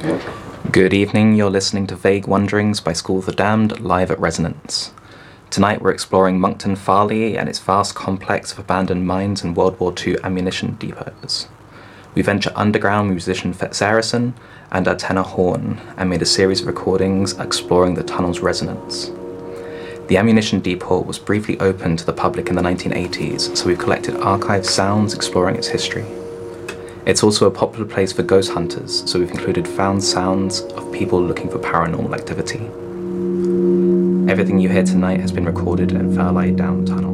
Good evening, you're listening to Vague Wanderings by School of the Damned, live at Resonance. Tonight we're exploring Monkton Farleigh and its vast complex of abandoned mines and World War II ammunition depots. We venture underground with musician Fetz Arison and our tenor Horn, and made a series of recordings exploring the tunnel's resonance. The ammunition depot was briefly opened to the public in the 1980s, so we've collected archived sounds exploring its history. It's also a popular place for ghost hunters, so we've included found sounds of people looking for paranormal activity. Everything you hear tonight has been recorded in Farleigh Down Tunnel.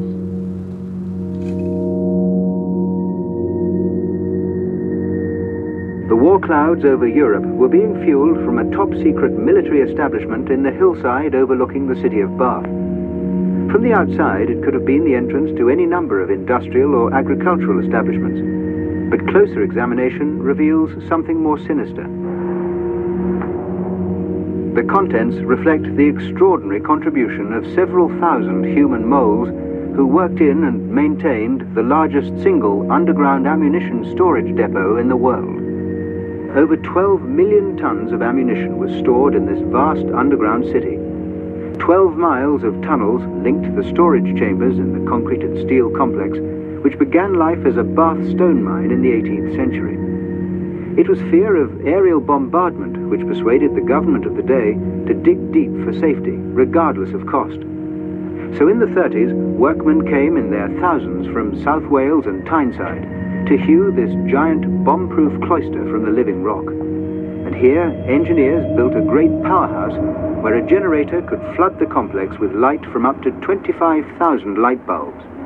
The war clouds over Europe were being fueled from a top-secret military establishment in the hillside overlooking the city of Bath. From the outside, it could have been the entrance to any number of industrial or agricultural establishments, but closer examination reveals something more sinister. The contents reflect the extraordinary contribution of several thousand human moles who worked in and maintained the largest single underground ammunition storage depot in the world. Over 12 million tons of ammunition was stored in this vast underground city. 12 miles of tunnels linked the storage chambers in the concreted steel complex, which began life as a Bath stone mine in the 18th century. It was fear of aerial bombardment which persuaded the government of the day to dig deep for safety, regardless of cost. So in the 30s, workmen came in their thousands from South Wales and Tyneside to hew this giant bomb-proof cloister from the living rock. And here, engineers built a great powerhouse where a generator could flood the complex with light from up to 25,000 light bulbs.